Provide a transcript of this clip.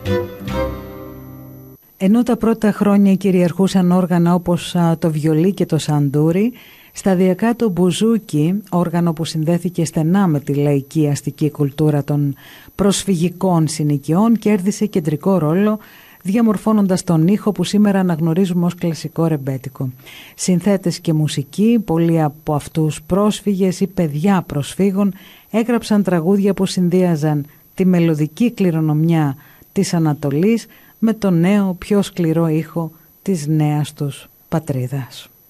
Ενώ τα πρώτα χρόνια κυριαρχούσαν όργανα όπως το βιολί και το σαντούρι, σταδιακά το μπουζούκι, όργανο που συνδέθηκε στενά με τη λαϊκή αστική κουλτούρα των προσφυγικών συνοικιών, κέρδισε κεντρικό ρόλο, διαμορφώνοντας τον ήχο που σήμερα αναγνωρίζουμε ως κλασικό ρεμπέτικο. Συνθέτες και μουσικοί, πολλοί από αυτούς πρόσφυγες ή παιδιά προσφύγων, έγραψαν τραγούδια που συνδύαζαν τη μελωδική κληρονομιά της Ανατολής με το νέο πιο σκληρό ήχο της νέας τους πατρίδας.